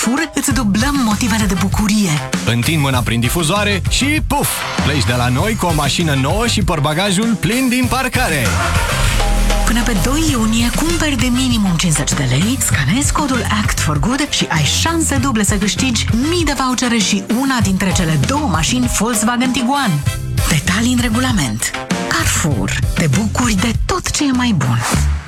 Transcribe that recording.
Carrefour îți dublăm motivele de bucurie. Întind mâna prin difuzoare și puf! Pleci de la noi cu o mașină nouă și portbagajul plin din parcare. Până pe 2 iunie cumperi de minimum 50 de lei, scanezi codul Act for Good și ai șanse duble să câștigi mii de vouchere și una dintre cele 2 mașini Volkswagen Tiguan. Detalii în regulament. Carrefour. Te bucuri de tot ce e mai bun.